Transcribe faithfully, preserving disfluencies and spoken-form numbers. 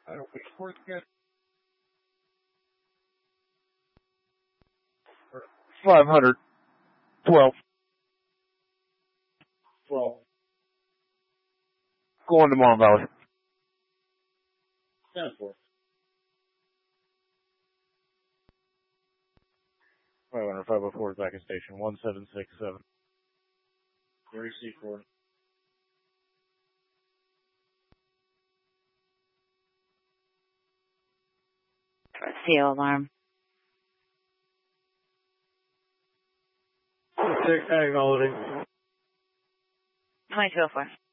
I don't wait for it yet. Five hundred twelve. Twelve. Going to Mon Valley. Ten four. Five hundred five oh four is back at station one seven six seven. Three C four. C O alarm. Acknowledging. twenty-two oh four.